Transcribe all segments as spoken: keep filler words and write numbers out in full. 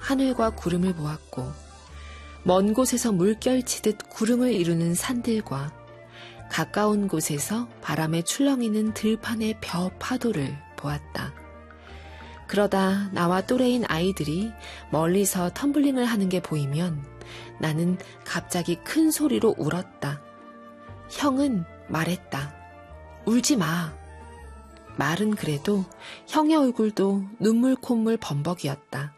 하늘과 구름을 보았고 먼 곳에서 물결치듯 구름을 이루는 산들과 가까운 곳에서 바람에 출렁이는 들판의 벼 파도를 보았다. 그러다 나와 또래인 아이들이 멀리서 텀블링을 하는 게 보이면 나는 갑자기 큰 소리로 울었다. 형은 말했다. 울지 마. 말은 그래도 형의 얼굴도 눈물 콧물 범벅이었다.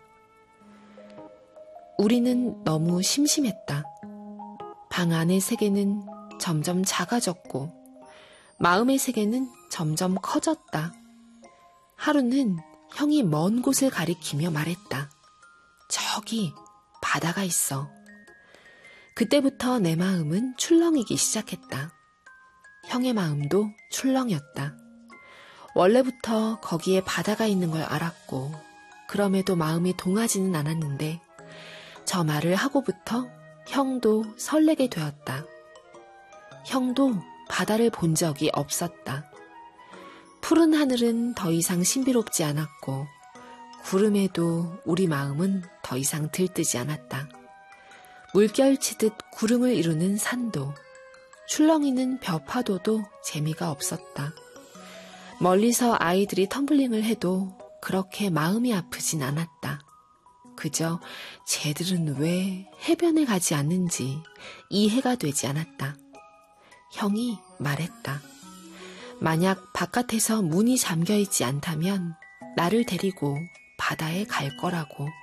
우리는 너무 심심했다. 방 안의 세계는 점점 작아졌고 마음의 세계는 점점 커졌다. 하루는 형이 먼 곳을 가리키며 말했다. 저기 바다가 있어. 그때부터 내 마음은 출렁이기 시작했다. 형의 마음도 출렁였다. 원래부터 거기에 바다가 있는 걸 알았고 그럼에도 마음이 동하지는 않았는데 저 말을 하고부터 형도 설레게 되었다. 형도 바다를 본 적이 없었다. 푸른 하늘은 더 이상 신비롭지 않았고 구름에도 우리 마음은 더 이상 들뜨지 않았다. 물결치듯 구름을 이루는 산도 출렁이는 벼파도도 재미가 없었다. 멀리서 아이들이 텀블링을 해도 그렇게 마음이 아프진 않았다. 그저 쟤들은 왜 해변에 가지 않는지 이해가 되지 않았다. 형이 말했다. 만약 바깥에서 문이 잠겨있지 않다면 나를 데리고 바다에 갈 거라고.